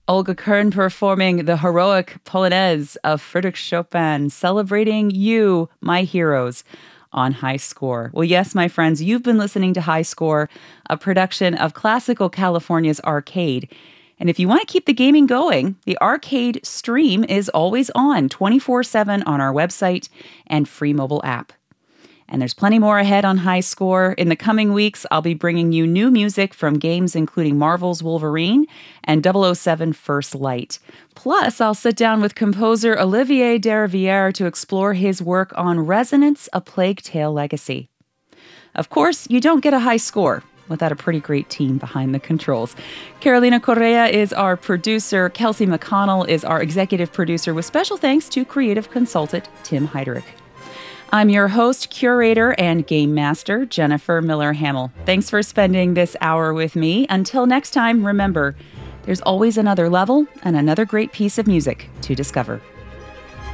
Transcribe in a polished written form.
Olga Kern performing the heroic Polonaise of Friedrich Chopin, celebrating you, my heroes, on High Score. Well, yes, my friends, you've been listening to High Score, a production of Classical California's Arcade. And if you want to keep the gaming going, the Arcade stream is always on 24/7 on our website and free mobile app. And there's plenty more ahead on High Score. In the coming weeks, I'll be bringing you new music from games including Marvel's Wolverine and 007 First Light. Plus, I'll sit down with composer Olivier Derivière to explore his work on Resonance, A Plague Tale Legacy. Of course, you don't get a High Score without a pretty great team behind the controls. Carolina Correa is our producer. Kelsey McConnell is our executive producer, with special thanks to creative consultant Tim Heidrich. I'm your host, curator, and game master, Jennifer Miller-Hamill. Thanks for spending this hour with me. Until next time, remember, there's always another level and another great piece of music to discover.